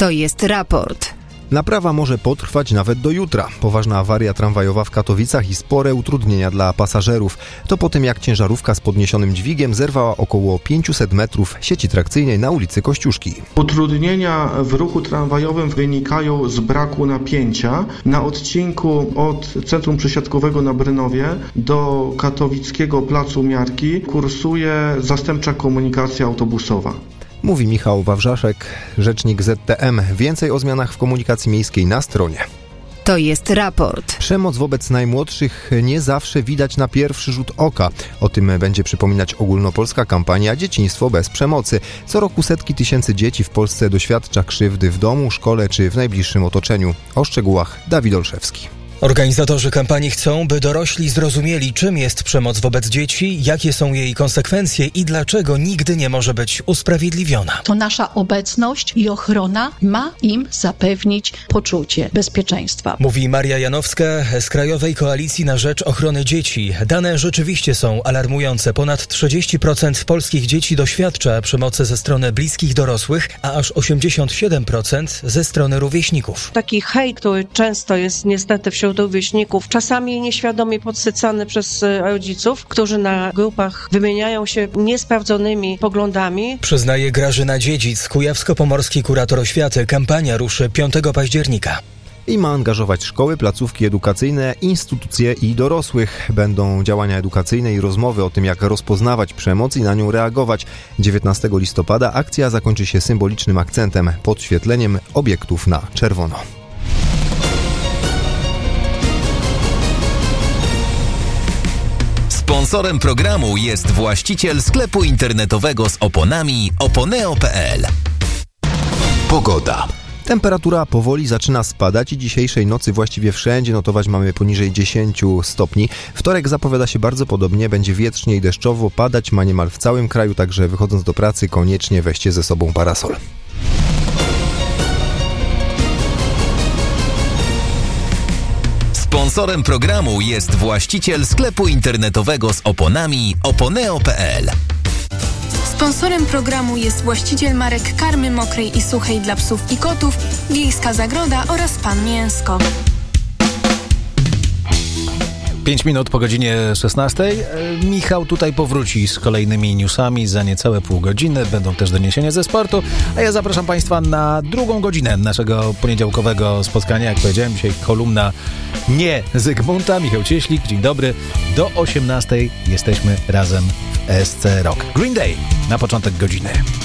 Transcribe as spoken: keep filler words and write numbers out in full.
To jest raport. Naprawa może potrwać nawet do jutra. Poważna awaria tramwajowa w Katowicach i spore utrudnienia dla pasażerów. To po tym, jak ciężarówka z podniesionym dźwigiem zerwała około pięćset metrów sieci trakcyjnej na ulicy Kościuszki. Utrudnienia w ruchu tramwajowym wynikają z braku napięcia. Na odcinku od Centrum Przesiadkowego na Brynowie do katowickiego Placu Miarki kursuje zastępcza komunikacja autobusowa. Mówi Michał Wawrzaszek, rzecznik Z T M. Więcej o zmianach w komunikacji miejskiej na stronie. To jest raport. Przemoc wobec najmłodszych nie zawsze widać na pierwszy rzut oka. O tym będzie przypominać ogólnopolska kampania Dzieciństwo bez przemocy. Co roku setki tysięcy dzieci w Polsce doświadcza krzywdy w domu, szkole czy w najbliższym otoczeniu. O szczegółach Dawid Olszewski. Organizatorzy kampanii chcą, by dorośli zrozumieli, czym jest przemoc wobec dzieci, jakie są jej konsekwencje i dlaczego nigdy nie może być usprawiedliwiona. To nasza obecność i ochrona ma im zapewnić poczucie bezpieczeństwa. Mówi Maria Janowska z Krajowej Koalicji na Rzecz Ochrony Dzieci. Dane rzeczywiście są alarmujące. Ponad trzydzieści procent polskich dzieci doświadcza przemocy ze strony bliskich dorosłych, a aż osiemdziesiąt siedem procent ze strony rówieśników. Taki hejt, który często jest niestety wśród rówieśników, czasami nieświadomie podsycany przez rodziców, którzy na grupach wymieniają się niesprawdzonymi poglądami. Przyznaje Grażyna Dziedzic, kujawsko-pomorski kurator oświaty. Kampania ruszy piątego października. I ma angażować szkoły, placówki edukacyjne, instytucje i dorosłych. Będą działania edukacyjne i rozmowy o tym, jak rozpoznawać przemoc i na nią reagować. dziewiętnastego listopada akcja zakończy się symbolicznym akcentem, podświetleniem obiektów na czerwono. Sponsorem programu jest właściciel sklepu internetowego z oponami oponeo kropka pe el. Pogoda. Temperatura powoli zaczyna spadać i dzisiejszej nocy właściwie wszędzie notować mamy poniżej dziesięć stopni. Wtorek zapowiada się bardzo podobnie, będzie wietrznie i deszczowo, padać ma niemal w całym kraju, także wychodząc do pracy koniecznie weźcie ze sobą parasol. Sponsorem programu jest właściciel sklepu internetowego z oponami oponeo kropka pe el. Sponsorem programu jest właściciel marek karmy mokrej i suchej dla psów i kotów, Wiejska Zagroda oraz Pan Mięsko. Pięć minut po godzinie szesnastej. Michał tutaj powróci z kolejnymi newsami za niecałe pół godziny. Będą też doniesienia ze sportu, a ja zapraszam Państwa na drugą godzinę naszego poniedziałkowego spotkania. Jak powiedziałem, dzisiaj kolumna nie Zygmunta, Michał Cieślik. Dzień dobry. Do osiemnastej jesteśmy razem w S C Rock. Green Day na początek godziny.